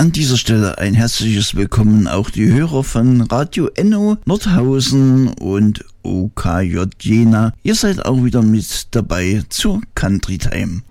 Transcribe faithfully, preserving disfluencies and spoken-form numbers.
An dieser Stelle ein herzliches Willkommen auch die Hörer von Radio Enno Nordhausen und O K J Jena. Ihr seid auch wieder mit dabei zur Country Time.